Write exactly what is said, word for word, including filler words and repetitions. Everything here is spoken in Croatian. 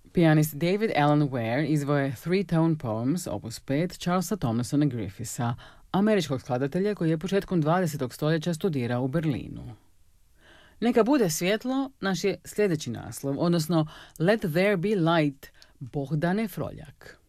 Pijanist David Alan Ware izveo je Three Tone Poems, opus pet, Charlesa Thomasona Griffitha, američkog skladatelja koji je početkom dvadesetog stoljeća studirao u Berlinu. Neka bude svjetlo, naš je sljedeći naslov, odnosno Let There Be Light, Bohdane Froljak.